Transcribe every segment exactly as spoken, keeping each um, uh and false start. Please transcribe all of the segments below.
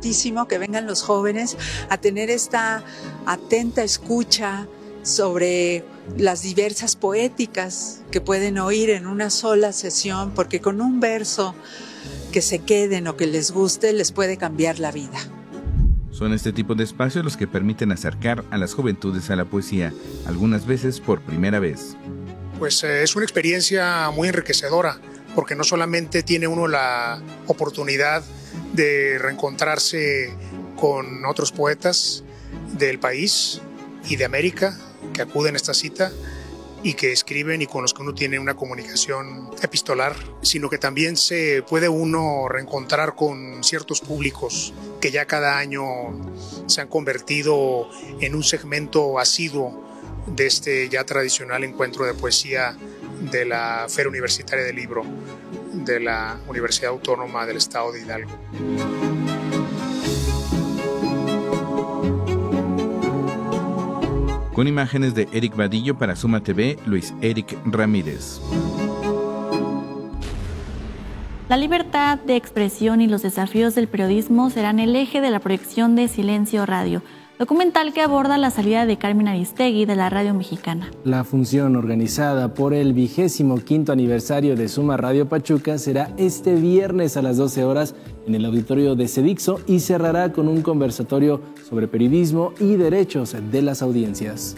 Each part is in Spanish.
importantísimo que vengan los jóvenes a tener esta atenta escucha sobre las diversas poéticas que pueden oír en una sola sesión, porque con un verso que se queden o que les guste les puede cambiar la vida. Son este tipo de espacios los que permiten acercar a las juventudes a la poesía, algunas veces por primera vez. Pues eh, es una experiencia muy enriquecedora, porque no solamente tiene uno la oportunidad de reencontrarse con otros poetas del país y de América que acuden a esta cita y que escriben y con los que uno tiene una comunicación epistolar, sino que también se puede uno reencontrar con ciertos públicos que ya cada año se han convertido en un segmento asiduo de este ya tradicional encuentro de poesía de la Feria Universitaria del Libro de la Universidad Autónoma del Estado de Hidalgo. Con imágenes de Eric Vadillo para Suma T V, Luis Eric Ramírez. La libertad de expresión y los desafíos del periodismo serán el eje de la proyección de Silencio Radio, documental que aborda la salida de Carmen Aristegui de la radio mexicana. La función organizada por el vigésimo quinto aniversario de Suma Radio Pachuca será este viernes a las doce horas en el auditorio de Cedixo y cerrará con un conversatorio sobre periodismo y derechos de las audiencias.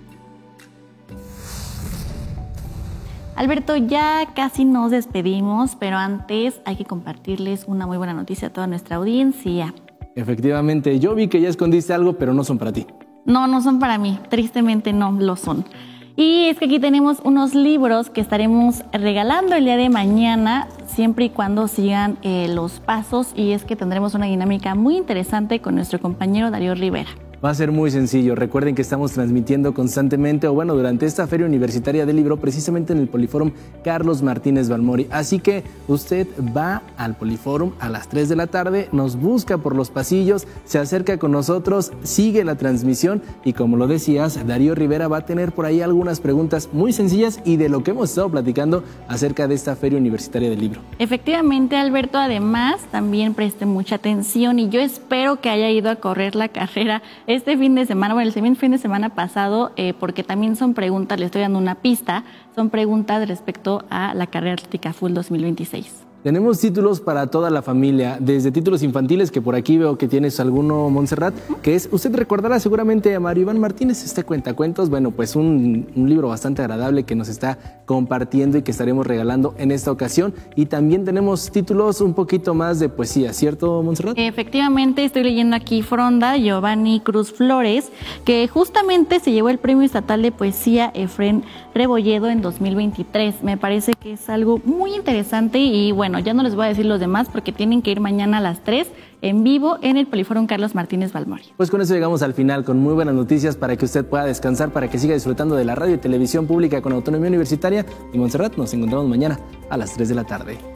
Alberto, ya casi nos despedimos, pero antes hay que compartirles una muy buena noticia a toda nuestra audiencia. Efectivamente, yo vi que ya escondiste algo, pero no son para ti. No, no son para mí, tristemente no lo son. Y es que aquí tenemos unos libros que estaremos regalando el día de mañana, siempre y cuando sigan eh, los pasos, y es que tendremos una dinámica muy interesante con nuestro compañero Darío Rivera. Va a ser muy sencillo. Recuerden que estamos transmitiendo constantemente, o bueno, durante esta Feria Universitaria del Libro, precisamente en el Poliforum Carlos Martínez Balmori. Así que usted va al Poliforum a las tres de la tarde, nos busca por los pasillos, se acerca con nosotros, sigue la transmisión y, como lo decías, Darío Rivera va a tener por ahí algunas preguntas muy sencillas y de lo que hemos estado platicando acerca de esta Feria Universitaria del Libro. Efectivamente, Alberto, además también preste mucha atención y yo espero que haya ido a correr la carrera este fin de semana, bueno, el fin de semana pasado, eh, porque también son preguntas, le estoy dando una pista, son preguntas respecto a la carrera atlética Full dos mil veintiséis. Tenemos títulos para toda la familia, desde títulos infantiles, que por aquí veo que tienes alguno, Montserrat, que es, usted recordará seguramente a Mario Iván Martínez, este cuentacuentos, bueno, pues un, un libro bastante agradable que nos está compartiendo y que estaremos regalando en esta ocasión. Y también tenemos títulos un poquito más de poesía, ¿cierto, Montserrat? Efectivamente, estoy leyendo aquí Fronda, Giovanni Cruz Flores, que justamente se llevó el Premio Estatal de Poesía Efrén Rebolledo en dos mil veintitrés. Me parece que es algo muy interesante y bueno, ya no les voy a decir los demás porque tienen que ir mañana a las tres en vivo en el Poliforum Carlos Martínez Balmori. Pues con eso llegamos al final, con muy buenas noticias para que usted pueda descansar, para que siga disfrutando de la radio y televisión pública con autonomía universitaria. Y Montserrat, nos encontramos mañana a las tres de la tarde.